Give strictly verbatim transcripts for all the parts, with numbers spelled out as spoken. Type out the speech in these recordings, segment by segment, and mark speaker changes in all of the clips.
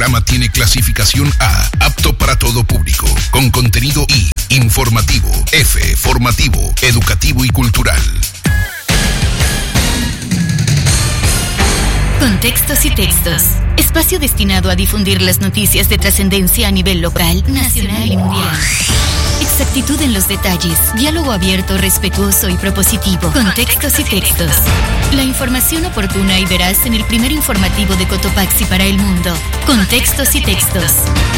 Speaker 1: programa tiene clasificación A, apto para todo público, con contenido I, informativo, F, formativo, educativo y cultural.
Speaker 2: Contextos y textos. Espacio destinado a difundir las noticias de trascendencia a nivel local, nacional y mundial. Exactitud en los detalles. Diálogo abierto, respetuoso y propositivo. Contextos y textos. La información oportuna y veraz en el primer informativo de Cotopaxi para el mundo. Contextos y textos.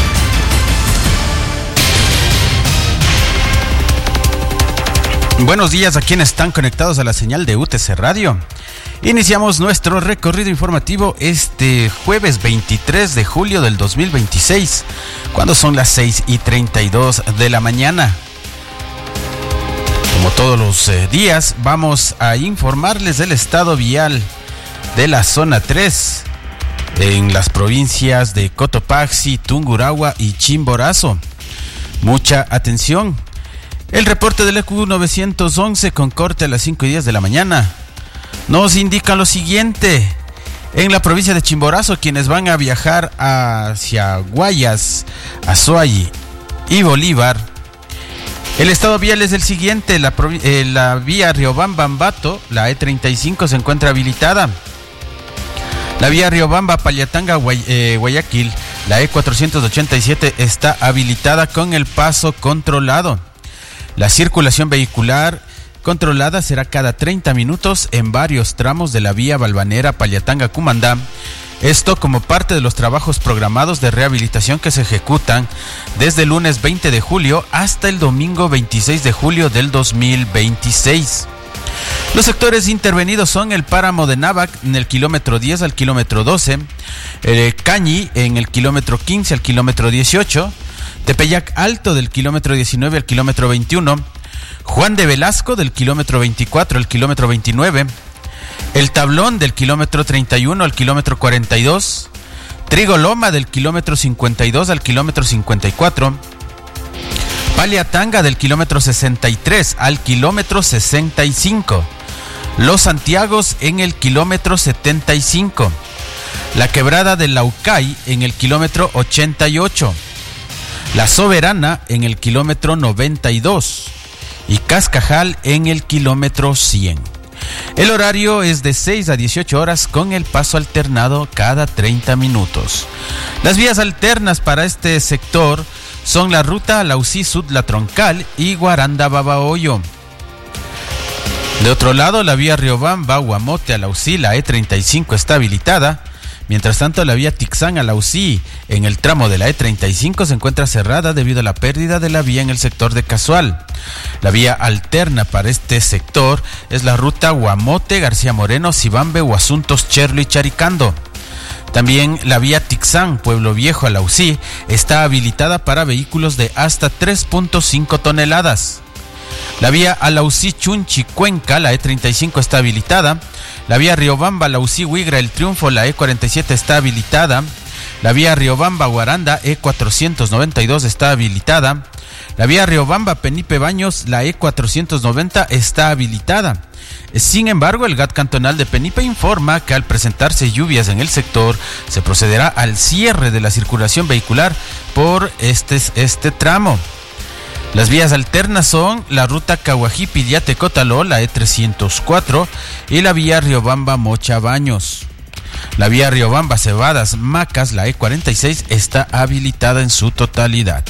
Speaker 3: Buenos días a quienes están conectados a la señal de U T C Radio. Iniciamos nuestro recorrido informativo este jueves veintitrés de julio del dos mil veintiséis, cuando son las seis y treinta y dos de la mañana. Como todos los eh, días, vamos a informarles del estado vial de la zona tres en las provincias de Cotopaxi, Tungurahua y Chimborazo. Mucha atención. El reporte del E Q novecientos once con corte a las cinco y diez de la mañana nos indica lo siguiente. En la provincia de Chimborazo, quienes van a viajar hacia Guayas, Azuay y Bolívar, el estado vial es el siguiente. La, eh, la vía Riobamba-Ambato, la E treinta y cinco, se encuentra habilitada. La vía Riobamba-Palyatanga, Guay, eh, Guayaquil, la E cuatrocientos ochenta y siete está habilitada con el paso controlado. La circulación vehicular controlada será cada treinta minutos en varios tramos de la vía Balvanera Palyatanga-Cumandá. Esto como parte de los trabajos programados de rehabilitación que se ejecutan desde el lunes veinte de julio hasta el domingo veintiséis de julio del dos mil veintiséis. Los sectores intervenidos son el páramo de Návac en el kilómetro diez al kilómetro doce, el Cañi en el kilómetro quince al kilómetro dieciocho, Tepeyac Alto del kilómetro diecinueve al kilómetro veintiuno, Juan de Velasco del kilómetro veinticuatro al kilómetro veintinueve, El Tablón del kilómetro treinta y uno al kilómetro cuarenta y dos, Trigoloma del kilómetro cincuenta y dos al kilómetro cincuenta y cuatro, Palyatanga del kilómetro sesenta y tres al kilómetro sesenta y cinco, Los Santiagos en el kilómetro setenta y cinco, La Quebrada del Laucay en el kilómetro ochenta y ocho, La Soberana en el kilómetro noventa y dos y Cascajal en el kilómetro cien. El horario es de seis a dieciocho horas con el paso alternado cada treinta minutos. Las vías alternas para este sector son la ruta Lausí-Sud-La Troncal y Guaranda-Babahoyo. De otro lado, la vía Riobamba-Huamote-Alausí, la E treinta y cinco está habilitada. Mientras tanto, la vía Tixán-Alausí en el tramo de la E treinta y cinco se encuentra cerrada debido a la pérdida de la vía en el sector de Casual. La vía alterna para este sector es la ruta Huamote, García Moreno, Sibambe, Huasuntos, Cherlo y Charicando. También la vía Tixán, Pueblo Viejo, Alausí está habilitada para vehículos de hasta tres punto cinco toneladas. La vía Alausí-Chunchi-Cuenca, la E treinta y cinco está habilitada. La vía Riobamba-Alausí-Huigra, El Triunfo, la E cuarenta y siete está habilitada. La vía Riobamba-Guaranda, E cuatrocientos noventa y dos está habilitada. La vía Riobamba-Penipe Baños, la E cuatrocientos noventa está habilitada. Sin embargo, el G A T cantonal de Penipe informa que al presentarse lluvias en el sector, se procederá al cierre de la circulación vehicular por este, este tramo. Las vías alternas son la ruta Caguají-Piriate-Cótalo, la E trescientos cuatro, y la vía Riobamba-Mocha-Baños. La vía Riobamba-Cebadas-Macas, la E cuarenta y seis, está habilitada en su totalidad.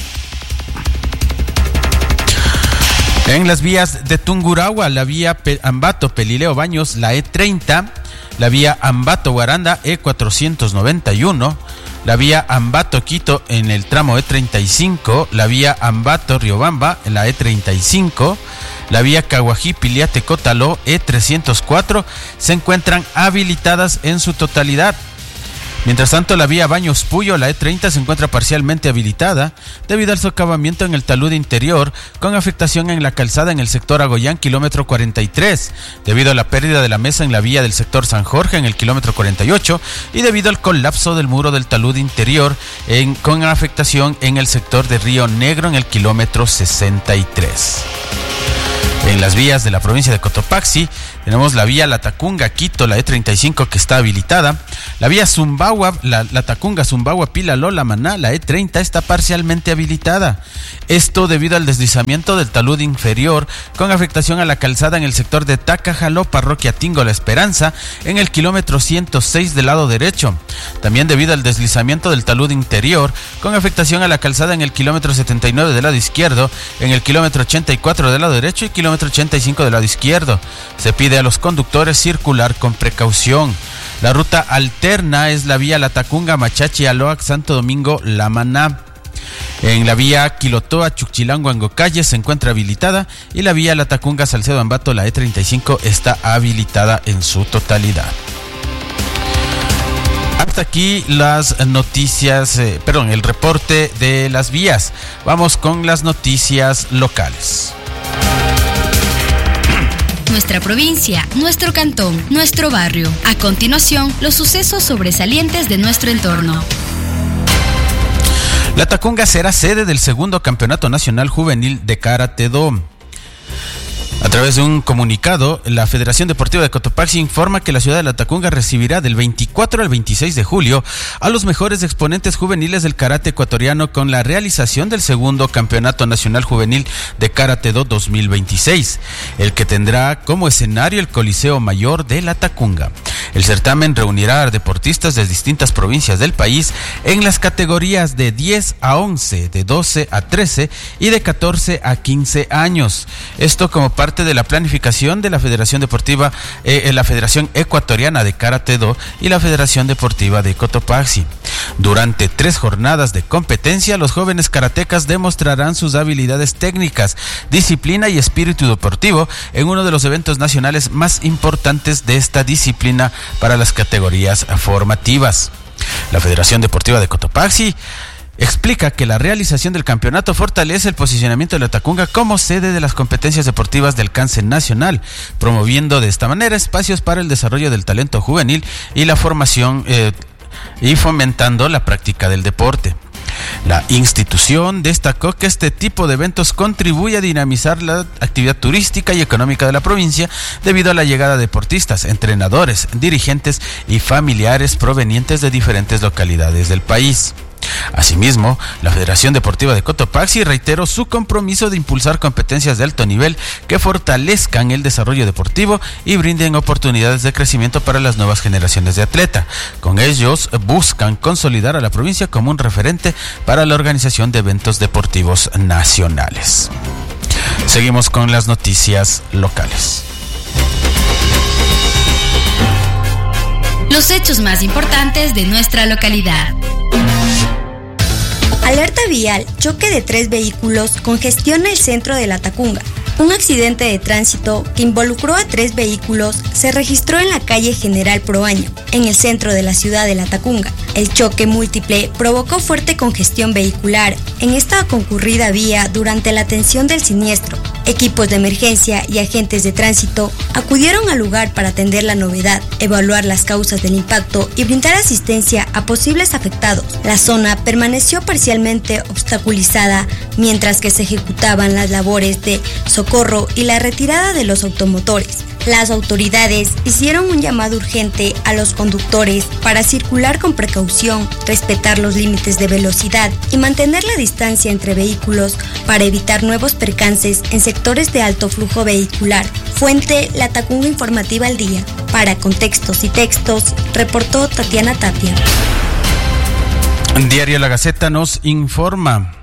Speaker 3: En las vías de Tungurahua, la vía Ambato-Pelileo-Baños, la E treinta, la vía Ambato-Guaranda, E cuatrocientos noventa y uno, la vía Ambato-Quito en el tramo E treinta y cinco, la vía Ambato-Riobamba en la E treinta y cinco, la vía Caguají-Piliate-Cótalo, E trescientos cuatro, se encuentran habilitadas en su totalidad. Mientras tanto, la vía Baños-Puyo, la E treinta, se encuentra parcialmente habilitada debido al socavamiento en el talud interior, con afectación en la calzada en el sector Agoyán, kilómetro cuarenta y tres, debido a la pérdida de la mesa en la vía del sector San Jorge en el kilómetro cuarenta y ocho y debido al colapso del muro del talud interior en, con afectación en el sector de Río Negro en el kilómetro sesenta y tres. En las vías de la provincia de Cotopaxi tenemos la vía Latacunga-Quito, la E treinta y cinco, que está habilitada. La vía Zumbagua, la Latacunga-Zumbagua-Pilalola-Maná, la E treinta, está parcialmente habilitada. Esto debido al deslizamiento del talud inferior con afectación a la calzada en el sector de Tacajaló, parroquia Tingo La Esperanza, en el kilómetro ciento seis del lado derecho. También debido al deslizamiento del talud interior con afectación a la calzada en el kilómetro setenta y nueve del lado izquierdo, en el kilómetro ochenta y cuatro del lado derecho y kilómetro ochenta y cinco del lado izquierdo. Se pide a los conductores circular con precaución. La ruta alterna es la vía Latacunga, Machachi, Aloac, Santo Domingo, La Maná. En la vía Quilotoa, Chuquilango, Angocalle se encuentra habilitada y la vía Latacunga, Salcedo, Ambato, la E treinta y cinco, está habilitada en su totalidad. Hasta aquí las noticias, eh, perdón, el reporte de las vías. Vamos con las noticias locales.
Speaker 2: Nuestra provincia, nuestro cantón, nuestro barrio. A continuación, los sucesos sobresalientes de nuestro entorno.
Speaker 3: Latacunga será sede del segundo Campeonato Nacional Juvenil de Karate Do. A través de un comunicado, la Federación Deportiva de Cotopaxi informa que la ciudad de Latacunga recibirá del veinticuatro al veintiséis de julio a los mejores exponentes juveniles del karate ecuatoriano con la realización del segundo Campeonato Nacional Juvenil de Karate Do dos mil veintiséis, el que tendrá como escenario el Coliseo Mayor de Latacunga. El certamen reunirá a deportistas de distintas provincias del país en las categorías de diez a once, de doce a trece y de catorce a quince años. Esto como parte de la planificación de la Federación Deportiva, eh, la Federación Ecuatoriana de Karate Do y la Federación Deportiva de Cotopaxi. Durante tres jornadas de competencia, los jóvenes karatecas demostrarán sus habilidades técnicas, disciplina y espíritu deportivo en uno de los eventos nacionales más importantes de esta disciplina para las categorías formativas. La Federación Deportiva de Cotopaxi explica que la realización del campeonato fortalece el posicionamiento de Latacunga como sede de las competencias deportivas de alcance nacional, promoviendo de esta manera espacios para el desarrollo del talento juvenil y la formación eh, y fomentando la práctica del deporte. La institución destacó que este tipo de eventos contribuye a dinamizar la actividad turística y económica de la provincia debido a la llegada de deportistas, entrenadores, dirigentes y familiares provenientes de diferentes localidades del país. Asimismo, la Federación Deportiva de Cotopaxi reiteró su compromiso de impulsar competencias de alto nivel que fortalezcan el desarrollo deportivo y brinden oportunidades de crecimiento para las nuevas generaciones de atleta. Con ellos buscan consolidar a la provincia como un referente para la organización de eventos deportivos nacionales. Seguimos con las noticias locales.
Speaker 2: Los hechos más importantes de nuestra localidad.
Speaker 4: Alerta vial, choque de tres vehículos congestiona el centro de Latacunga. Un accidente de tránsito que involucró a tres vehículos se registró en la calle General Proaño, en el centro de la ciudad de Latacunga. El choque múltiple provocó fuerte congestión vehicular en esta concurrida vía durante la atención del siniestro. Equipos de emergencia y agentes de tránsito acudieron al lugar para atender la novedad, evaluar las causas del impacto y brindar asistencia a posibles afectados. La zona permaneció parcialmente obstaculizada mientras que se ejecutaban las labores de socorro y la retirada de los automotores. Las autoridades hicieron un llamado urgente a los conductores para circular con precaución, respetar los límites de velocidad y mantener la distancia entre vehículos para evitar nuevos percances en sectores de alto flujo vehicular. Fuente Latacunga Informativa al Día. Para Contextos y Textos, reportó Tatiana Tapia.
Speaker 3: Diario La Gaceta nos informa.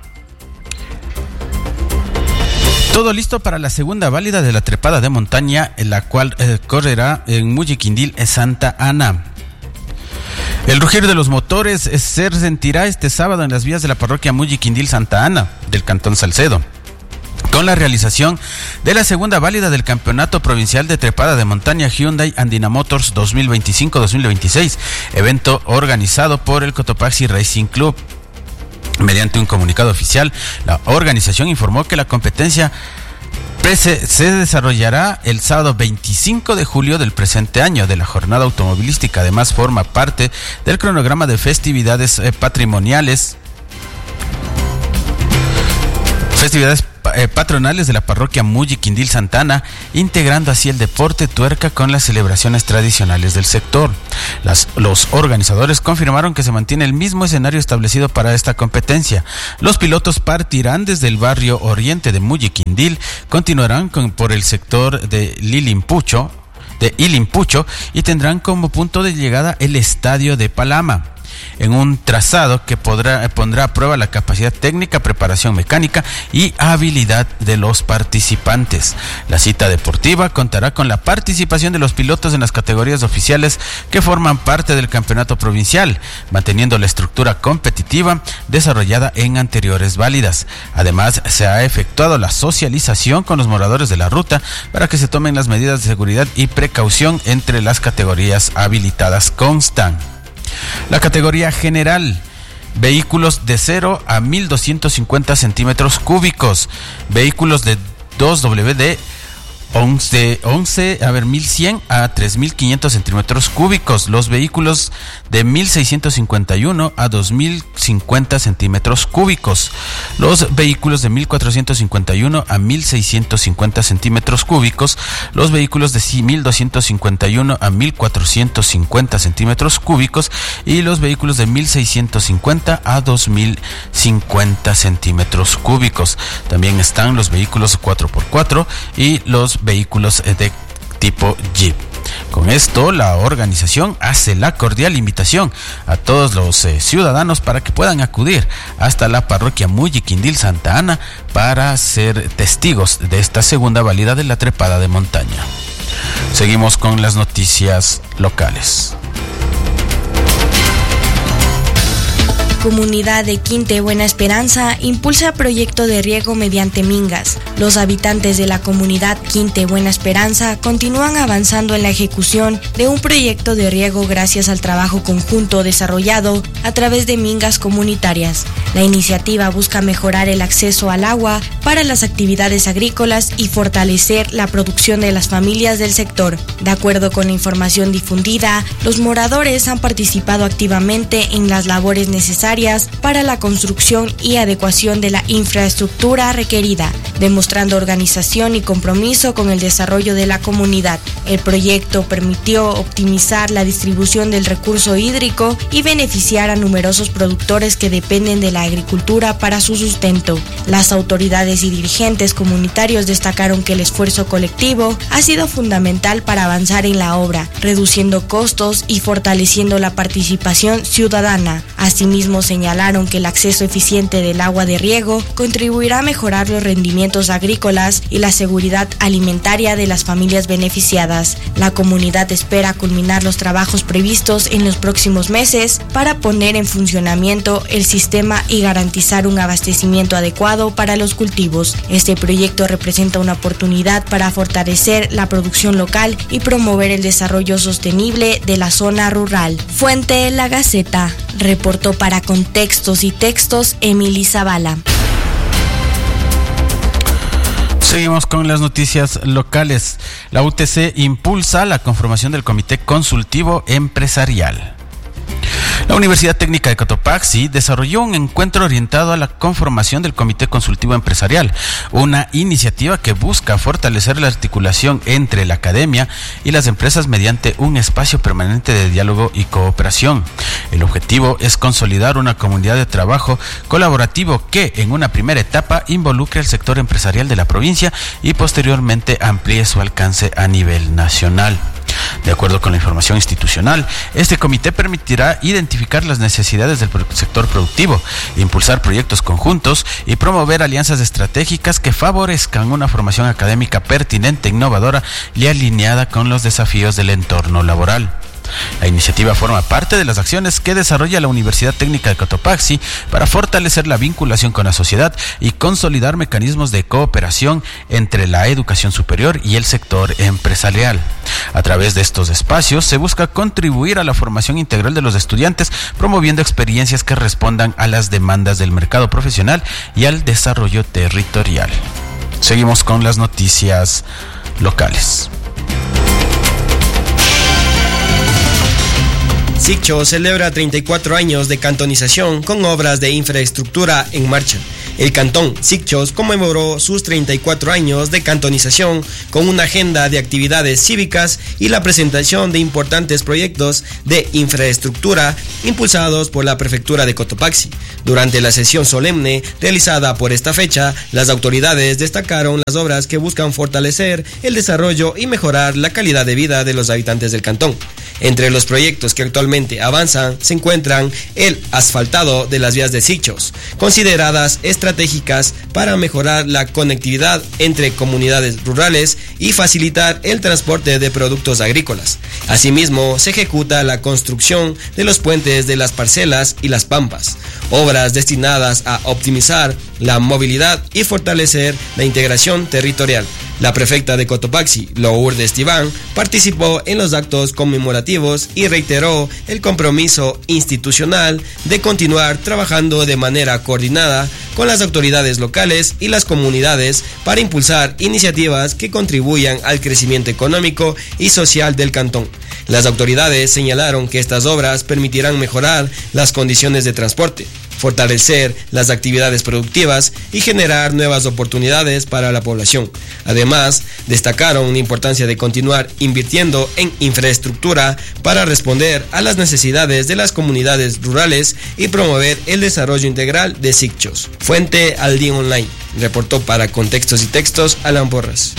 Speaker 3: Todo listo para la segunda válida de la trepada de montaña, en la cual eh, correrá en Muyiquindil, Santa Ana. El rugir de los motores eh, se sentirá este sábado en las vías de la parroquia Muyiquindil Santa Ana, del Cantón Salcedo, con la realización de la segunda válida del Campeonato Provincial de Trepada de Montaña Hyundai Andina Motors dos mil veinticinco dos mil veintiséis, evento organizado por el Cotopaxi Racing Club. Mediante un comunicado oficial, la organización informó que la competencia se desarrollará el sábado veinticinco de julio del presente año de la jornada automovilística. Además, forma parte del cronograma de festividades patrimoniales. Festividades eh, patronales de la parroquia Muyi Quindío Santa Ana, integrando así el deporte tuerca con las celebraciones tradicionales del sector. Las, los organizadores confirmaron que se mantiene el mismo escenario establecido para esta competencia. Los pilotos partirán desde el barrio oriente de Muyi Quindío, continuarán con, por el sector de Lilimpucho, de Ilimpucho y tendrán como punto de llegada el estadio de Palama, en un trazado que podrá, pondrá a prueba la capacidad técnica, preparación mecánica y habilidad de los participantes. La cita deportiva contará con la participación de los pilotos en las categorías oficiales que forman parte del campeonato provincial, manteniendo la estructura competitiva desarrollada en anteriores válidas. Además, se ha efectuado la socialización con los moradores de la ruta para que se tomen las medidas de seguridad y precaución entre las categorías habilitadas. Constan la categoría general: vehículos de cero a mil doscientos cincuenta centímetros cúbicos, vehículos de dos W D once, once, a ver, mil cien a tres mil quinientos centímetros cúbicos, los vehículos de mil seiscientos cincuenta y uno a dos mil cincuenta centímetros cúbicos, los vehículos de mil cuatrocientos cincuenta y uno a mil seiscientos cincuenta centímetros cúbicos, los vehículos de mil doscientos cincuenta y uno a mil cuatrocientos cincuenta centímetros cúbicos y los vehículos de mil seiscientos cincuenta a dos mil cincuenta centímetros cúbicos. También están los vehículos cuatro por cuatro y los vehículos de tipo Jeep. Con esto, la organización hace la cordial invitación a todos los eh, ciudadanos para que puedan acudir hasta la parroquia Muyi Quindío Santa Ana para ser testigos de esta segunda válida de la trepada de montaña. Seguimos con las noticias locales.
Speaker 5: Comunidad de Quinte Buena Esperanza impulsa proyecto de riego mediante mingas. Los habitantes de la comunidad Quinte Buena Esperanza continúan avanzando en la ejecución de un proyecto de riego gracias al trabajo conjunto desarrollado a través de mingas comunitarias. La iniciativa busca mejorar el acceso al agua para las actividades agrícolas y fortalecer la producción de las familias del sector. De acuerdo con la información difundida, los moradores han participado activamente en las labores necesarias para la construcción y adecuación de la infraestructura requerida, demostrando organización y compromiso con el desarrollo de la comunidad. El proyecto permitió optimizar la distribución del recurso hídrico y beneficiar a numerosos productores que dependen de la agricultura para su sustento. Las autoridades y dirigentes comunitarios destacaron que el esfuerzo colectivo ha sido fundamental para avanzar en la obra, reduciendo costos y fortaleciendo la participación ciudadana. Asimismo, señalaron que el acceso eficiente del agua de riego contribuirá a mejorar los rendimientos agrícolas y la seguridad alimentaria de las familias beneficiadas. La comunidad espera culminar los trabajos previstos en los próximos meses para poner en funcionamiento el sistema y garantizar un abastecimiento adecuado para los cultivos. Este proyecto representa una oportunidad para fortalecer la producción local y promover el desarrollo sostenible de la zona rural. Fuente La Gaceta. Reportó para Contextos y Textos Emily Zavala.
Speaker 3: Seguimos con las noticias locales. La U T C impulsa la conformación del Comité Consultivo Empresarial. La Universidad Técnica de Cotopaxi desarrolló un encuentro orientado a la conformación del Comité Consultivo Empresarial, una iniciativa que busca fortalecer la articulación entre la academia y las empresas mediante un espacio permanente de diálogo y cooperación. El objetivo es consolidar una comunidad de trabajo colaborativo que, en una primera etapa, involucre al sector empresarial de la provincia y posteriormente amplíe su alcance a nivel nacional. De acuerdo con la información institucional, este comité permitirá identificar las necesidades del sector productivo, impulsar proyectos conjuntos y promover alianzas estratégicas que favorezcan una formación académica pertinente, innovadora y alineada con los desafíos del entorno laboral. La iniciativa forma parte de las acciones que desarrolla la Universidad Técnica de Cotopaxi para fortalecer la vinculación con la sociedad y consolidar mecanismos de cooperación entre la educación superior y el sector empresarial. A través de estos espacios se busca contribuir a la formación integral de los estudiantes, promoviendo experiencias que respondan a las demandas del mercado profesional y al desarrollo territorial. Seguimos con las noticias locales.
Speaker 6: Siccho celebra treinta y cuatro años de cantonización con obras de infraestructura en marcha. El cantón Sicchos conmemoró sus treinta y cuatro años de cantonización con una agenda de actividades cívicas y la presentación de importantes proyectos de infraestructura impulsados por la prefectura de Cotopaxi. Durante la sesión solemne realizada por esta fecha, las autoridades destacaron las obras que buscan fortalecer el desarrollo y mejorar la calidad de vida de los habitantes del cantón. Entre los proyectos que actualmente avanzan se encuentran el asfaltado de las vías de Sicchos, consideradas estratégicas para mejorar la conectividad entre comunidades rurales y facilitar el transporte de productos agrícolas. Asimismo, se ejecuta la construcción de los puentes de las parcelas y las pampas, obras destinadas a optimizar la movilidad y fortalecer la integración territorial. La prefecta de Cotopaxi, Lourdes Tibán, participó en los actos conmemorativos y reiteró el compromiso institucional de continuar trabajando de manera coordinada con las autoridades locales y las comunidades para impulsar iniciativas que contribuyan al crecimiento económico y social del cantón. Las autoridades señalaron que estas obras permitirán mejorar las condiciones de transporte, fortalecer las actividades productivas y generar nuevas oportunidades para la población. Además, destacaron la importancia de continuar invirtiendo en infraestructura para responder a las necesidades de las comunidades rurales y promover el desarrollo integral de Sicchos. Fuente Al Día Online. Reportó para Contextos y Textos Alan Porras.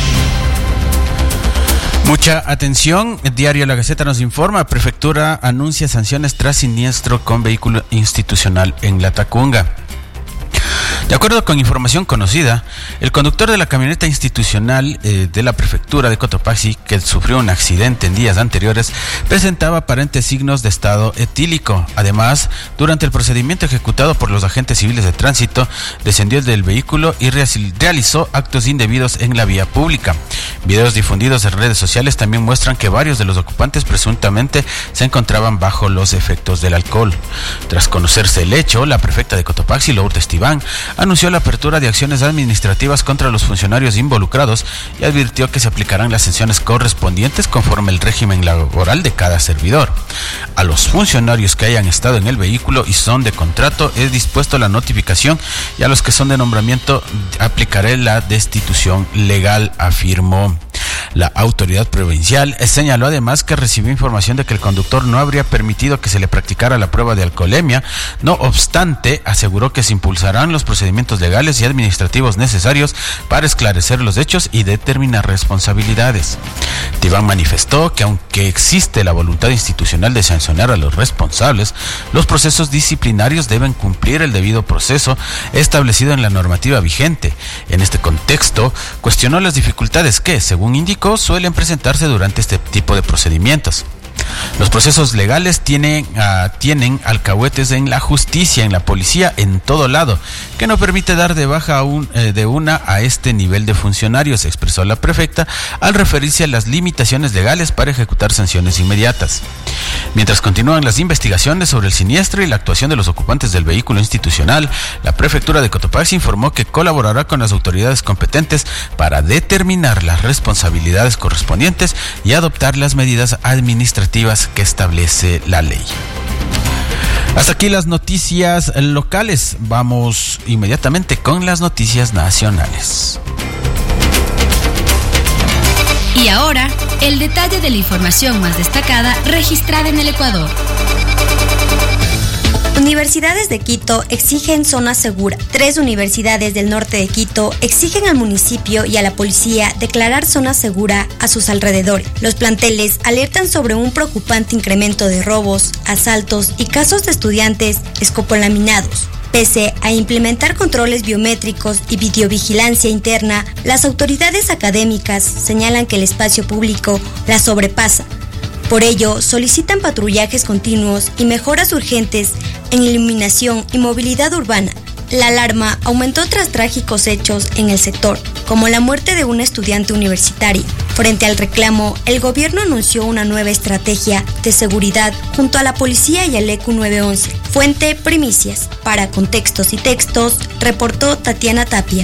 Speaker 3: Mucha atención, el diario La Gaceta nos informa, Prefectura anuncia sanciones tras siniestro con vehículo institucional en La Tacunga. De acuerdo con información conocida, el conductor de la camioneta institucional eh, de la prefectura de Cotopaxi, que sufrió un accidente en días anteriores, presentaba aparentes signos de estado etílico. Además, durante el procedimiento ejecutado por los agentes civiles de tránsito, descendió del vehículo y realizó actos indebidos en la vía pública. Videos difundidos en redes sociales también muestran que varios de los ocupantes presuntamente se encontraban bajo los efectos del alcohol. Tras conocerse el hecho, la prefecta de Cotopaxi, Lourdes Tibán, anunció la apertura de acciones administrativas contra los funcionarios involucrados y advirtió que se aplicarán las sanciones correspondientes conforme el régimen laboral de cada servidor. A los funcionarios que hayan estado en el vehículo y son de contrato es dispuesto la notificación, y a los que son de nombramiento aplicaré la destitución legal, afirmó. La autoridad provincial señaló además que recibió información de que el conductor no habría permitido que se le practicara la prueba de alcoholemia. No obstante, aseguró que se impulsarán los procedimientos legales y administrativos necesarios para esclarecer los hechos y determinar responsabilidades. Tibán manifestó que aunque existe la voluntad institucional de sancionar a los responsables, los procesos disciplinarios deben cumplir el debido proceso establecido en la normativa vigente. En este contexto, cuestionó las dificultades que, según indicó, suelen presentarse durante este tipo de procedimientos. Los procesos legales tienen, uh, tienen alcahuetes en la justicia, en la policía, en todo lado, que no permite dar de baja a un, eh, de una a este nivel de funcionarios, expresó la prefecta al referirse a las limitaciones legales para ejecutar sanciones inmediatas. Mientras continúan las investigaciones sobre el siniestro y la actuación de los ocupantes del vehículo institucional, la prefectura de Cotopaxi informó que colaborará con las autoridades competentes para determinar las responsabilidades correspondientes y adoptar las medidas administrativas que establece la ley. Hasta aquí las noticias locales. Vamos inmediatamente con las noticias nacionales.
Speaker 2: Y ahora, el detalle de la información más destacada registrada en el Ecuador.
Speaker 4: Universidades de Quito exigen zona segura. Tres universidades del norte de Quito exigen al municipio y a la policía declarar zona segura a sus alrededores. Los planteles alertan sobre un preocupante incremento de robos, asaltos y casos de estudiantes escopolaminados. Pese a implementar controles biométricos y videovigilancia interna, las autoridades académicas señalan que el espacio público la sobrepasa. Por ello, solicitan patrullajes continuos y mejoras urgentes en iluminación y movilidad urbana. La alarma aumentó tras trágicos hechos en el sector, como la muerte de una estudiante universitaria. Frente al reclamo, el gobierno anunció una nueva estrategia de seguridad junto a la policía y al E Q nueve once. Fuente Primicias. Para Contextos y Textos, reportó Tatiana Tapia.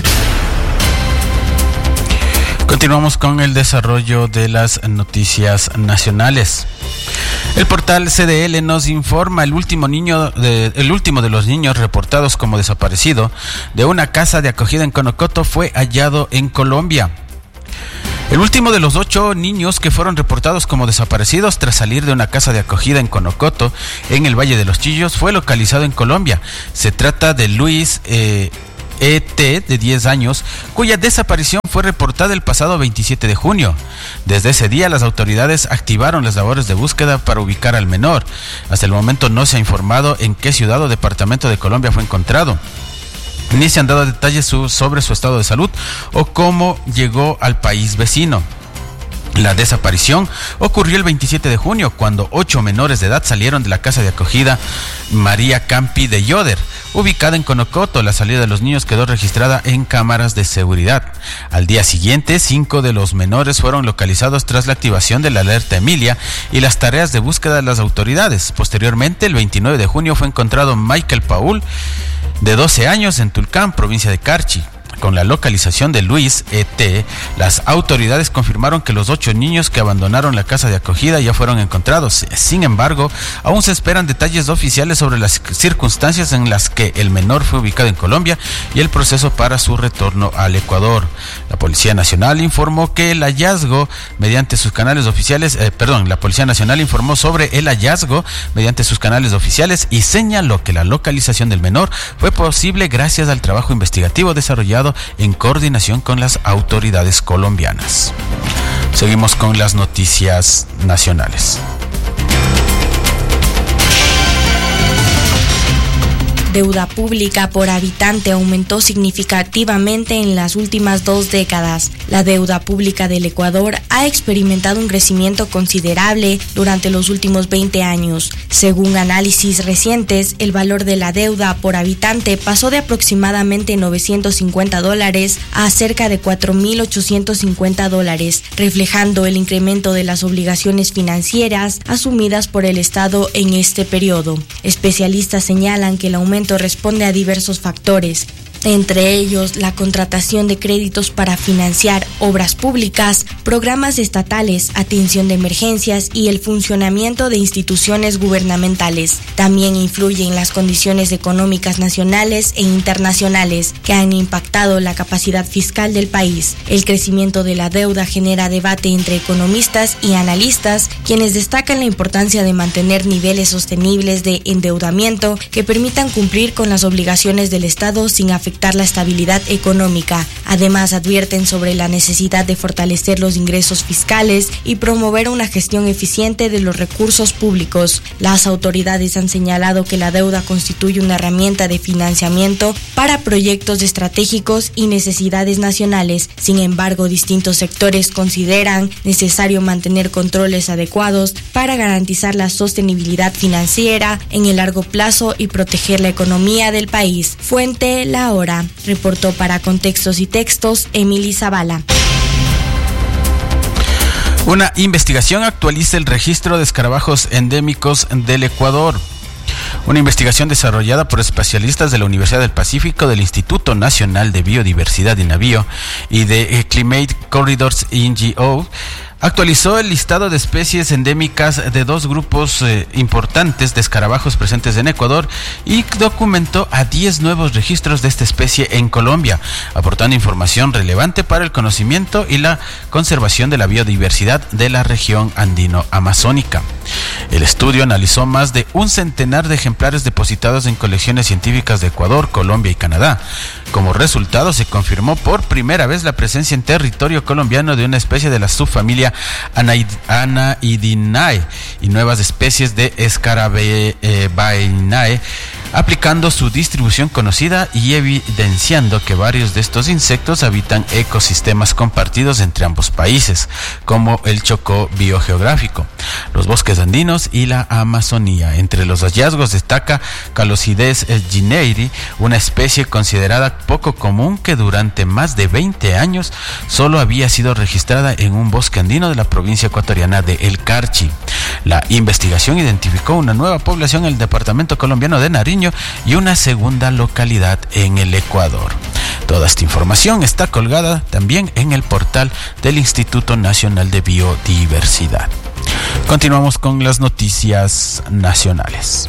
Speaker 3: Continuamos con el desarrollo de las noticias nacionales. El portal C D L nos informa el último niño de, el último de los niños reportados como desaparecido de una casa de acogida en Conocoto fue hallado en Colombia. El último de los ocho niños que fueron reportados como desaparecidos tras salir de una casa de acogida en Conocoto, en el Valle de los Chillos, fue localizado en Colombia. Se trata de Luis eh, E T, de diez años, cuya desaparición fue reportada el pasado veintisiete de junio. Desde ese día, las autoridades activaron las labores de búsqueda para ubicar al menor. Hasta el momento no se ha informado en qué ciudad o departamento de Colombia fue encontrado, ni se han dado detalles sobre su estado de salud o cómo llegó al país vecino. La desaparición ocurrió el veintisiete de junio, cuando ocho menores de edad salieron de la casa de acogida María Campi de Yoder, ubicada en Conocoto. La salida de los niños quedó registrada en cámaras de seguridad. Al día siguiente, cinco de los menores fueron localizados tras la activación de la alerta Emilia y las tareas de búsqueda de las autoridades. Posteriormente, el veintinueve de junio, fue encontrado Michael Paul, de doce años, en Tulcán, provincia de Carchi. Con la localización de Luis E T, las autoridades confirmaron que los ocho niños que abandonaron la casa de acogida ya fueron encontrados. Sin embargo, aún se esperan detalles oficiales sobre las circunstancias en las que el menor fue ubicado en Colombia y el proceso para su retorno al Ecuador. La Policía Nacional informó que el hallazgo mediante sus canales oficiales, eh, perdón, la Policía Nacional informó sobre el hallazgo mediante sus canales oficiales y señaló que la localización del menor fue posible gracias al trabajo investigativo desarrollado en coordinación con las autoridades colombianas. Seguimos con las noticias nacionales.
Speaker 5: Deuda pública por habitante aumentó significativamente en las últimas dos décadas. La deuda pública del Ecuador ha experimentado un crecimiento considerable durante los últimos veinte años. Según análisis recientes, el valor de la deuda por habitante pasó de aproximadamente novecientos cincuenta dólares a cerca de cuatro mil ochocientos cincuenta dólares, reflejando el incremento de las obligaciones financieras asumidas por el Estado en este periodo. Especialistas señalan que el aumento responde a diversos factores, entre ellos la contratación de créditos para financiar obras públicas, programas estatales, atención de emergencias y el funcionamiento de instituciones gubernamentales. También influyen las condiciones económicas nacionales e internacionales que han impactado la capacidad fiscal del país. El crecimiento de la deuda genera debate entre economistas y analistas, quienes destacan la importancia de mantener niveles sostenibles de endeudamiento que permitan cumplir con las obligaciones del Estado sin afectar la estabilidad económica. Además, advierten sobre la necesidad de fortalecer los ingresos fiscales y promover una gestión eficiente de los recursos públicos. Las autoridades han señalado que la deuda constituye una herramienta de financiamiento para proyectos estratégicos y necesidades nacionales. Sin embargo, distintos sectores consideran necesario mantener controles adecuados para garantizar la sostenibilidad financiera en el largo plazo y proteger la economía del país. Fuente La Hora. Reportó para Contextos y Textos Emily Zavala.
Speaker 3: Una investigación actualiza el registro de escarabajos endémicos del Ecuador. Una investigación desarrollada por especialistas de la Universidad del Pacífico, del Instituto Nacional de Biodiversidad INABIO y de Climate Corridors N G O actualizó el listado de especies endémicas de dos grupos eh, importantes de escarabajos presentes en Ecuador y documentó a diez nuevos registros de esta especie en Colombia, aportando información relevante para el conocimiento y la conservación de la biodiversidad de la región andino-amazónica. El estudio analizó más de un centenar de ejemplares depositados en colecciones científicas de Ecuador, Colombia y Canadá. Como resultado, se confirmó por primera vez la presencia en territorio colombiano de una especie de la subfamilia Anaidinae y nuevas especies de Scarabaeinae, aplicando su distribución conocida y evidenciando que varios de estos insectos habitan ecosistemas compartidos entre ambos países, como el Chocó biogeográfico, los bosques andinos y la Amazonía. Entre los hallazgos destaca Calosides gineiri, una especie considerada poco común que durante más de veinte años solo había sido registrada en un bosque andino de la provincia ecuatoriana de El Carchi. La investigación identificó una nueva población en el departamento colombiano de Nariño y una segunda localidad en el Ecuador. Toda esta información está colgada también en el portal del Instituto Nacional de Biodiversidad. Continuamos con las noticias nacionales.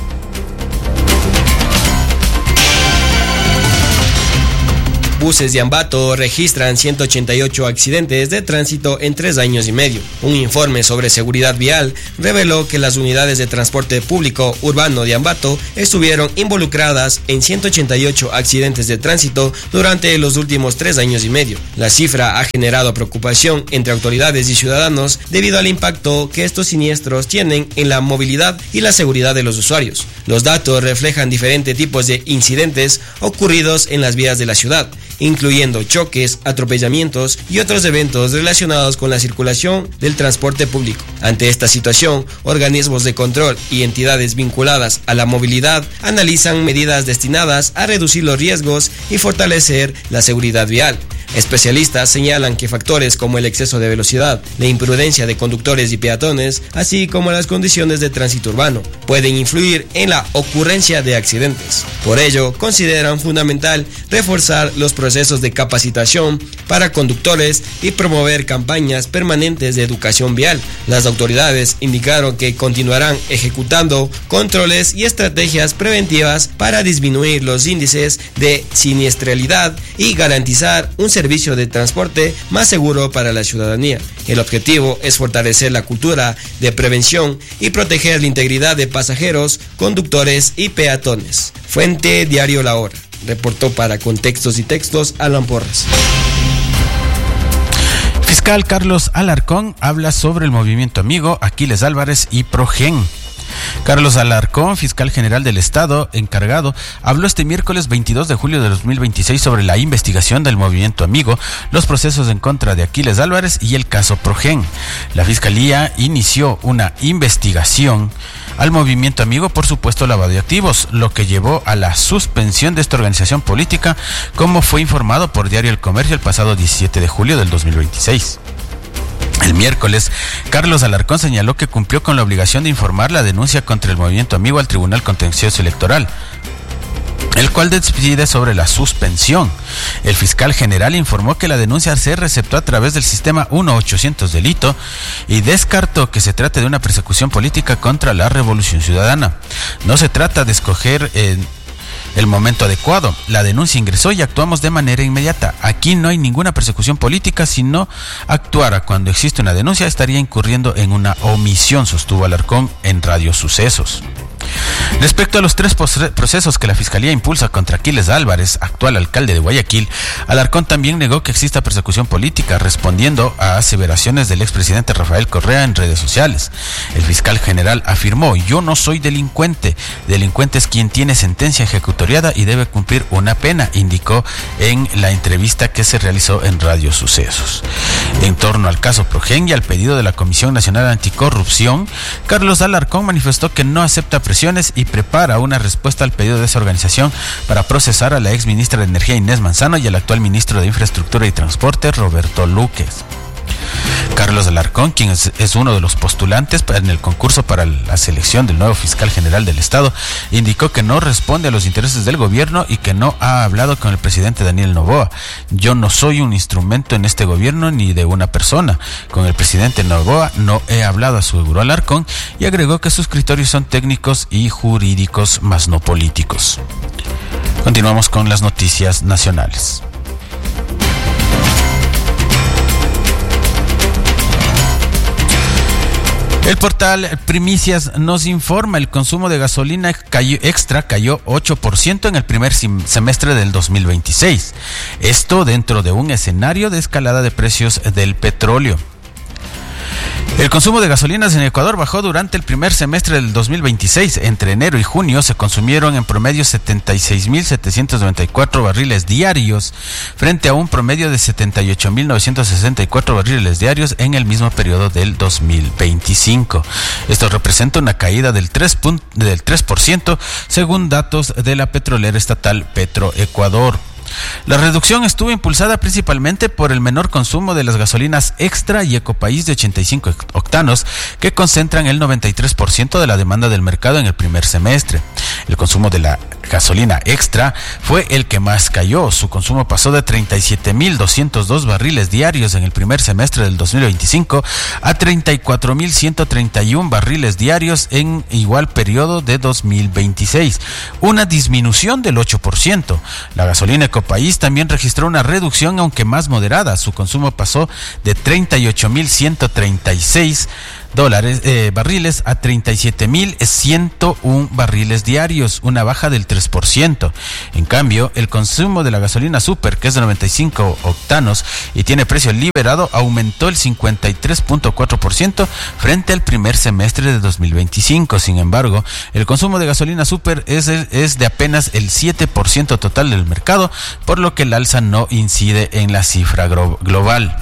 Speaker 6: Buses de Ambato registran ciento ochenta y ocho accidentes de tránsito en tres años y medio. Un informe sobre seguridad vial reveló que las unidades de transporte público urbano de Ambato estuvieron involucradas en ciento ochenta y ocho accidentes de tránsito durante los últimos tres años y medio. La cifra ha generado preocupación entre autoridades y ciudadanos debido al impacto que estos siniestros tienen en la movilidad y la seguridad de los usuarios. Los datos reflejan diferentes tipos de incidentes ocurridos en las vías de la ciudad, incluyendo choques, atropellamientos y otros eventos relacionados con la circulación del transporte público. Ante esta situación, organismos de control y entidades vinculadas a la movilidad analizan medidas destinadas a reducir los riesgos y fortalecer la seguridad vial. Especialistas señalan que factores como el exceso de velocidad, la imprudencia de conductores y peatones, así como las condiciones de tránsito urbano, pueden influir en la ocurrencia de accidentes. Por ello, consideran fundamental reforzar los procesos de capacitación para conductores y promover campañas permanentes de educación vial. Las autoridades indicaron que continuarán ejecutando controles y estrategias preventivas para disminuir los índices de siniestralidad y garantizar un servicio de transporte más seguro para la ciudadanía. El objetivo es fortalecer la cultura de prevención y proteger la integridad de pasajeros, conductores y peatones. Fuente Diario La Hora. Reportó para Contextos y Textos Alan Porras.
Speaker 3: Fiscal Carlos Alarcón habla sobre el movimiento amigo, Aquiles Álvarez y Progen. Carlos Alarcón, fiscal general del Estado encargado, habló este miércoles veintidós de julio de dos mil veintiséis sobre la investigación del movimiento amigo, los procesos en contra de Aquiles Álvarez y el caso Progen. La Fiscalía inició una investigación al movimiento amigo por supuesto lavado de activos, lo que llevó a la suspensión de esta organización política, como fue informado por Diario El Comercio el pasado diecisiete de julio del dos mil veintiséis. El miércoles, Carlos Alarcón señaló que cumplió con la obligación de informar la denuncia contra el movimiento amigo al Tribunal Contencioso Electoral, el cual decide sobre la suspensión. El fiscal general informó que la denuncia se receptó a través del sistema uno ochocientos delito y descartó que se trate de una persecución política contra la Revolución Ciudadana. No se trata de escoger eh, el momento adecuado. La denuncia ingresó y actuamos de manera inmediata. Aquí no hay ninguna persecución política. Si no actuara cuando existe una denuncia, estaría incurriendo en una omisión, sostuvo Alarcón en Radio Sucesos. Respecto a los tres procesos que la Fiscalía impulsa contra Aquiles Álvarez, actual alcalde de Guayaquil, Alarcón también negó que exista persecución política, respondiendo a aseveraciones del expresidente Rafael Correa en redes sociales. El fiscal general afirmó: yo no soy delincuente, delincuente es quien tiene sentencia ejecutoriada y debe cumplir una pena, indicó en la entrevista que se realizó en Radio Sucesos. En torno al caso Progen y al pedido de la Comisión Nacional Anticorrupción, Carlos Alarcón manifestó que no acepta presiones y prepara una respuesta al pedido de esa organización para procesar a la ex ministra de Energía Inés Manzano y al actual ministro de Infraestructura y Transporte Roberto Luques. Carlos Alarcón, quien es, es uno de los postulantes en el concurso para la selección del nuevo fiscal general del Estado, indicó que no responde a los intereses del gobierno y que no ha hablado con el presidente Daniel Noboa. Yo no soy un instrumento en este gobierno ni de una persona. Con el presidente Noboa no he hablado, aseguró Alarcón, y agregó que sus criterios son técnicos y jurídicos, más no políticos. Continuamos con las noticias nacionales. El portal Primicias nos informa: el consumo de gasolina cayó, extra cayó ocho por ciento en el primer semestre del dos mil veintiséis. Esto dentro de un escenario de escalada de precios del petróleo. El consumo de gasolinas en Ecuador bajó durante el primer semestre del dos mil veintiséis. Entre enero y junio se consumieron en promedio setenta y seis mil setecientos noventa y cuatro barriles diarios, frente a un promedio de setenta y ocho mil novecientos sesenta y cuatro barriles diarios en el mismo periodo del dos mil veinticinco. Esto representa una caída del tres por ciento según datos de la petrolera estatal Petroecuador. La reducción estuvo impulsada principalmente por el menor consumo de las gasolinas Extra y Ecopaís de ochenta y cinco octanos, que concentran el noventa y tres por ciento de la demanda del mercado en el primer semestre. El consumo de la gasolina extra fue el que más cayó. Su consumo pasó de treinta y siete mil doscientos dos barriles diarios en el primer semestre del dos mil veinticinco a treinta y cuatro mil ciento treinta y uno barriles diarios en igual periodo de dos mil veintiséis, una disminución del ocho por ciento. La gasolina Ecopaís también registró una reducción, aunque más moderada. Su consumo pasó de treinta y ocho mil ciento treinta y seis dólares, eh, barriles a treinta y siete mil ciento uno barriles diarios, una baja del tres por ciento. En cambio, el consumo de la gasolina super, que es de noventa y cinco octanos y tiene precio liberado, aumentó el cincuenta y tres punto cuatro por ciento frente al primer semestre de dos mil veinticinco. Sin embargo, el consumo de gasolina super es, es de apenas el siete por ciento total del mercado, por lo que el alza no incide en la cifra global.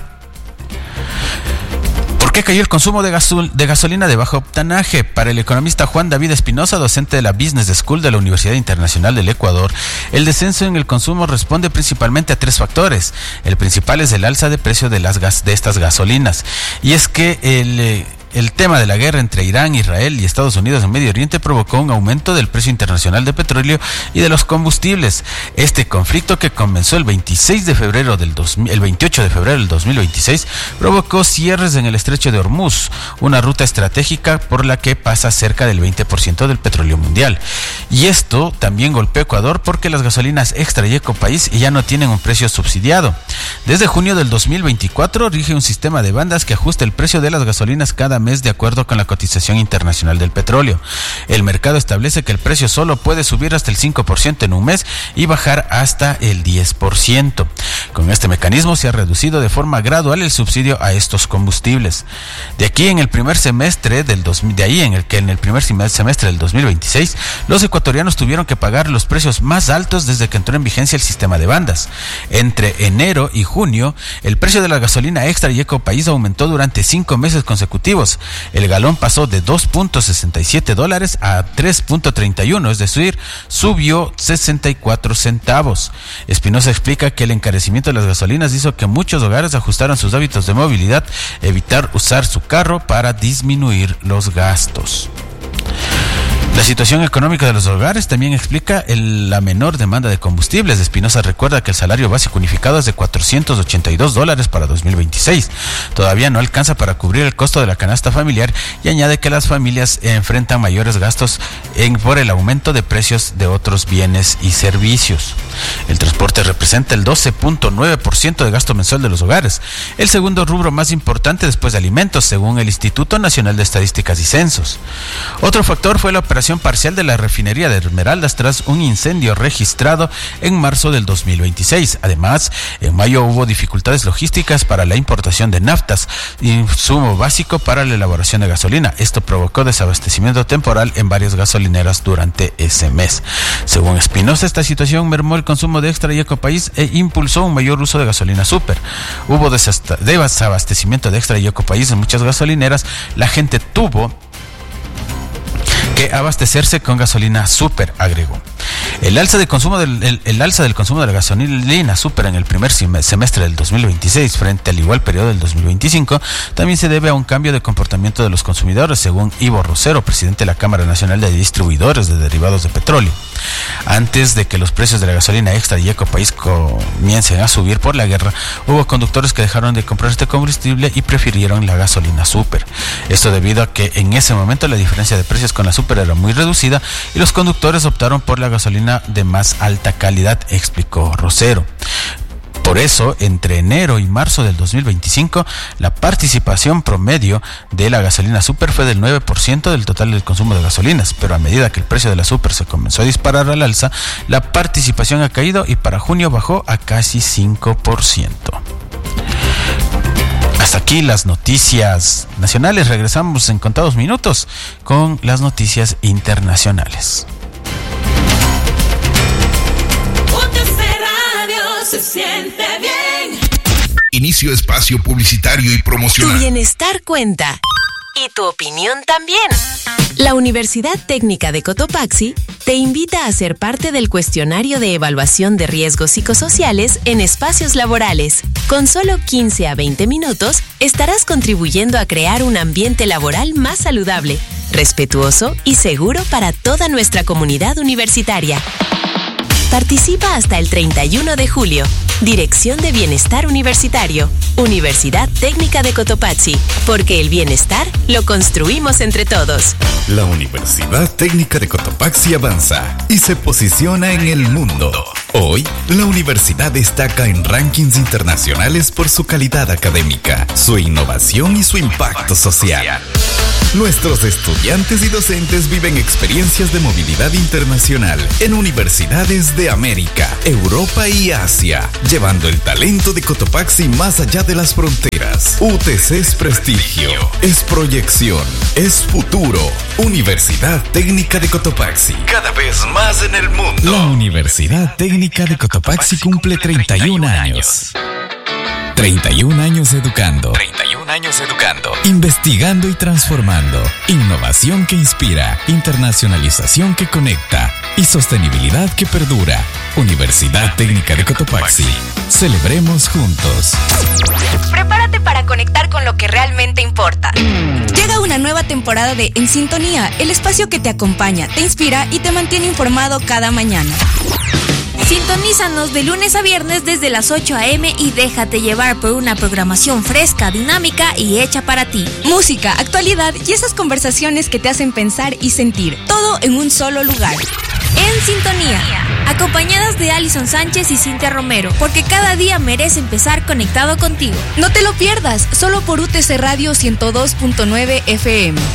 Speaker 3: ¿Por qué cayó el consumo de, gasol- de gasolina de bajo octanaje? Para el economista Juan David Espinosa, docente de la Business School de la Universidad Internacional del Ecuador, el descenso en el consumo responde principalmente a tres factores. El principal es el alza de precio de, las gas- de estas gasolinas. Y es que el... Eh, El tema de la guerra entre Irán, Israel y Estados Unidos en Medio Oriente provocó un aumento del precio internacional de petróleo y de los combustibles. Este conflicto, que comenzó el veintiséis de febrero del dos mil, el veintiocho de febrero del dos mil veintiséis, provocó cierres en el estrecho de Hormuz, una ruta estratégica por la que pasa cerca del veinte por ciento del petróleo mundial. Y esto también golpeó a Ecuador porque las gasolinas extra y Ecopaís ya no tienen un precio subsidiado. Desde junio del dos mil veinticuatro rige un sistema de bandas que ajusta el precio de las gasolinas cada mes de acuerdo con la cotización internacional del petróleo. El mercado establece que el precio solo puede subir hasta el cinco por ciento en un mes y bajar hasta el diez por ciento. Con este mecanismo se ha reducido de forma gradual el subsidio a estos combustibles. De aquí en el primer semestre del dos mil, de ahí en el que en el primer semestre del dos mil veintiséis, los ecuatorianos tuvieron que pagar los precios más altos desde que entró en vigencia el sistema de bandas. Entre enero y junio, el precio de la gasolina extra y Ecopaís aumentó durante cinco meses consecutivos. El galón pasó de dos punto sesenta y siete dólares a tres punto treinta y uno, es decir, subió sesenta y cuatro centavos. Espinosa explica que el encarecimiento de las gasolinas hizo que muchos hogares ajustaran sus hábitos de movilidad, evitar usar su carro para disminuir los gastos. La situación económica de los hogares también explica el, la menor demanda de combustibles. Espinosa recuerda que el salario básico unificado es de cuatrocientos ochenta y dos dólares para dos mil veintiséis. Todavía no alcanza para cubrir el costo de la canasta familiar y añade que las familias enfrentan mayores gastos en, por el aumento de precios de otros bienes y servicios. El transporte representa el doce punto nueve por ciento de gasto mensual de los hogares, el segundo rubro más importante después de alimentos, según el Instituto Nacional de Estadísticas y Censos. Otro factor fue la operación parcial de la refinería de Esmeraldas tras un incendio registrado en marzo del dos mil veintiséis. Además, en mayo hubo dificultades logísticas para la importación de naftas, insumo básico para la elaboración de gasolina. Esto provocó desabastecimiento temporal en varias gasolineras durante ese mes. Según Espinosa, esta situación mermó el consumo de extra y Ecopaís e impulsó un mayor uso de gasolina super. Hubo desabastecimiento de extra y Ecopaís en muchas gasolineras. La gente tuvo que abastecerse con gasolina super, agregó. El alza de consumo del el, el alza del consumo de la gasolina super en el primer semestre del dos mil veintiséis frente al igual periodo del dos mil veinticinco también se debe a un cambio de comportamiento de los consumidores, según Ivo Rosero, presidente de la Cámara Nacional de Distribuidores de Derivados de Petróleo. Antes de que los precios de la gasolina extra y Ecopaís comiencen a subir por la guerra, hubo conductores que dejaron de comprar este combustible y prefirieron la gasolina super. Esto debido a que en ese momento la diferencia de precios con la super era muy reducida y los conductores optaron por la gasolina de más alta calidad, explicó Rosero. Por eso, entre enero y marzo del dos mil veinticinco, la participación promedio de la gasolina super fue del nueve por ciento del total del consumo de gasolinas, pero a medida que el precio de la super se comenzó a disparar al alza, la participación ha caído y para junio bajó a casi cinco por ciento. Hasta aquí las noticias nacionales. Regresamos en contados minutos con las noticias internacionales.
Speaker 7: Se siente bien.
Speaker 1: Inicio espacio publicitario y promocional.
Speaker 8: Tu bienestar cuenta.
Speaker 7: y tu opinión también.
Speaker 8: La Universidad Técnica de Cotopaxi te invita a ser parte del cuestionario de evaluación de riesgos psicosociales en espacios laborales. Con solo quince a veinte minutos, estarás contribuyendo a crear un ambiente laboral más saludable, respetuoso y seguro para toda nuestra comunidad universitaria. Participa hasta el treinta y uno de julio. Dirección de Bienestar Universitario. Universidad Técnica de Cotopaxi. Porque el bienestar lo construimos entre todos.
Speaker 9: La Universidad Técnica de Cotopaxi avanza y se posiciona en el mundo. Hoy, la universidad destaca en rankings internacionales por su calidad académica, su innovación y su impacto social. Nuestros estudiantes y docentes viven experiencias de movilidad internacional en universidades de América, Europa y Asia, llevando el talento de Cotopaxi más allá de las fronteras. U T C es prestigio, es proyección, es futuro. Universidad Técnica de Cotopaxi, cada vez más en el mundo. La Universidad Técnica de Cotopaxi cumple treinta y un años. treinta y un años educando. treinta y un años educando. Investigando y transformando. Innovación que inspira. Internacionalización que conecta. Y sostenibilidad que perdura. Universidad Técnica de Cotopaxi. Celebremos juntos.
Speaker 10: Prepárate para conectar con lo que realmente importa. Llega una nueva temporada de En Sintonía, el espacio que te acompaña, te inspira y te mantiene informado cada mañana. Sintonízanos de lunes a viernes desde las ocho a.m. y déjate llevar por una programación fresca, dinámica y hecha para ti. Música, actualidad y esas conversaciones que te hacen pensar y sentir. Todo en un solo lugar. En Sintonía, acompañadas de Alison Sánchez y Cintia Romero, porque cada día merece empezar conectado contigo. No te lo pierdas, solo por U T C Radio ciento dos punto nueve F M.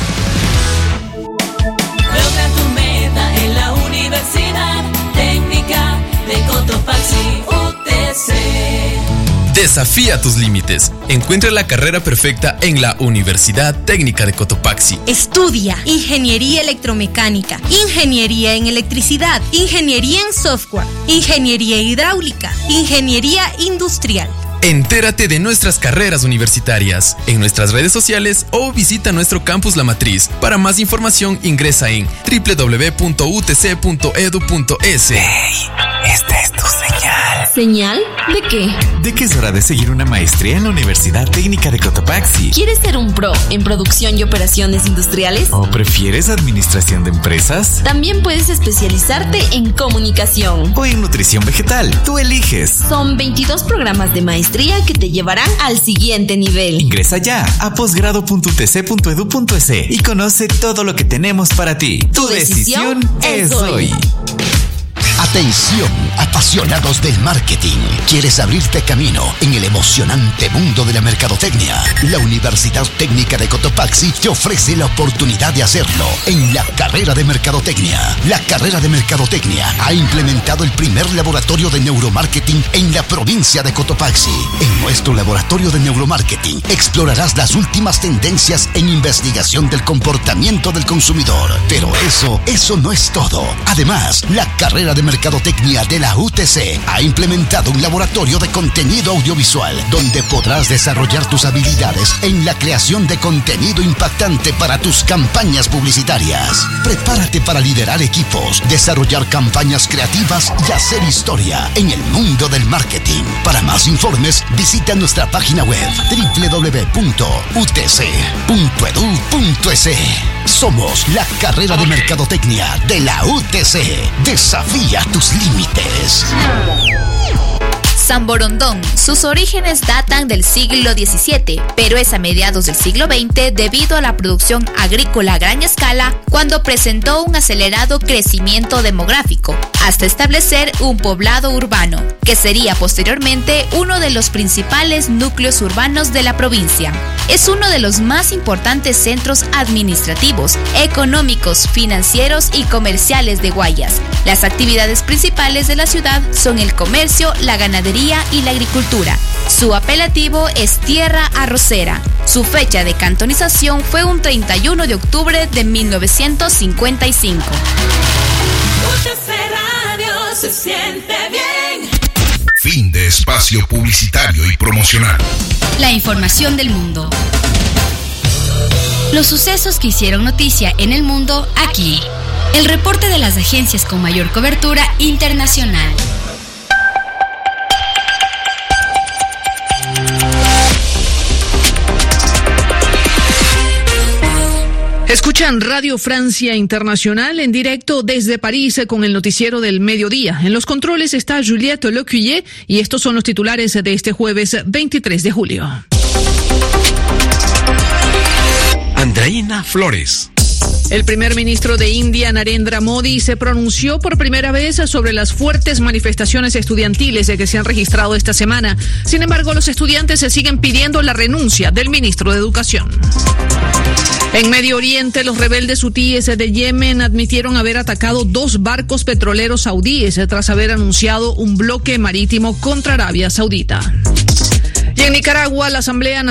Speaker 11: Logra tu meta en la Universidad Técnica de Cotopaxi, U T C.
Speaker 12: Desafía tus límites. Encuentra la carrera perfecta en la Universidad Técnica de Cotopaxi.
Speaker 10: Estudia Ingeniería Electromecánica, Ingeniería en Electricidad, Ingeniería en Software, Ingeniería Hidráulica, Ingeniería Industrial.
Speaker 12: Entérate de nuestras carreras universitarias en nuestras redes sociales o visita nuestro campus La Matriz. Para más información ingresa en doble u doble u doble u punto u t c punto e d u punto es.
Speaker 9: Hey, esta es tu señal.
Speaker 13: ¿Señal? ¿De qué?
Speaker 9: De que es hora de seguir una maestría en la Universidad Técnica de Cotopaxi.
Speaker 13: ¿Quieres ser un pro en producción y operaciones industriales?
Speaker 9: ¿O prefieres administración de empresas?
Speaker 13: También puedes especializarte en comunicación
Speaker 9: o en nutrición vegetal. Tú eliges.
Speaker 13: Son veintidós programas de maestría que te llevarán al siguiente nivel.
Speaker 9: Ingresa ya a posgrado punto u t c punto e d u punto es y conoce todo lo que tenemos para ti. Tu, tu decisión, decisión es hoy. hoy.
Speaker 14: Atención, apasionados del marketing. ¿Quieres abrirte camino en el emocionante mundo de la mercadotecnia? La Universidad Técnica de Cotopaxi te ofrece la oportunidad de hacerlo en la carrera de mercadotecnia. La carrera de mercadotecnia ha implementado el primer laboratorio de neuromarketing en la provincia de Cotopaxi. En nuestro laboratorio de neuromarketing explorarás las últimas tendencias en investigación del comportamiento del consumidor. Pero eso, eso no es todo. Además, la carrera de Mercadotecnia de la U T C ha implementado un laboratorio de contenido audiovisual donde podrás desarrollar tus habilidades en la creación de contenido impactante para tus campañas publicitarias. Prepárate para liderar equipos, desarrollar campañas creativas y hacer historia en el mundo del marketing. Para más informes, visita nuestra página web doble u doble u doble u punto u t c punto e d u punto es. Somos la carrera de mercadotecnia de la U T C. Desafía tus límites.
Speaker 10: San Borondón. Sus orígenes datan del siglo diecisiete, pero es a mediados del siglo veinte debido a la producción agrícola a gran escala cuando presentó un acelerado crecimiento demográfico, hasta establecer un poblado urbano, que sería posteriormente uno de los principales núcleos urbanos de la provincia. Es uno de los más importantes centros administrativos, económicos, financieros y comerciales de Guayas. Las actividades principales de la ciudad son el comercio, la ganadería y la agricultura. Su apelativo es Tierra Arrocera. Su fecha de cantonización fue un treinta y uno de octubre de mil novecientos cincuenta y cinco.
Speaker 11: U T C Radio se siente bien.
Speaker 1: Fin de espacio publicitario y promocional.
Speaker 2: La información del mundo. Los sucesos que hicieron noticia en el mundo aquí. El reporte de las agencias con mayor cobertura internacional.
Speaker 7: Escuchan Radio Francia Internacional en directo desde París con el noticiero del mediodía. En los controles está Juliette Lecuyer y estos son los titulares de este jueves veintitrés de julio.
Speaker 15: Andreina Flores.
Speaker 7: El primer ministro de India, Narendra Modi, se pronunció por primera vez sobre las fuertes manifestaciones estudiantiles que se han registrado esta semana. Sin embargo, los estudiantes se siguen pidiendo la renuncia del ministro de Educación. En Medio Oriente, los rebeldes hutíes de Yemen admitieron haber atacado dos barcos petroleros saudíes tras haber anunciado un bloque marítimo contra Arabia Saudita. Y en Nicaragua, la Asamblea Nacional